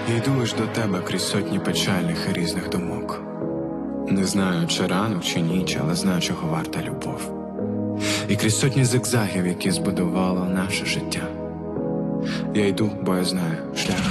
Я йду аж до тебе крізь сотні печальних і різних думок. Не знаю, чи ранок, чи ніч, але знаю, чого варта любов. І крізь сотні зигзагів, які збудувало наше життя. Я йду, бо я знаю, шлях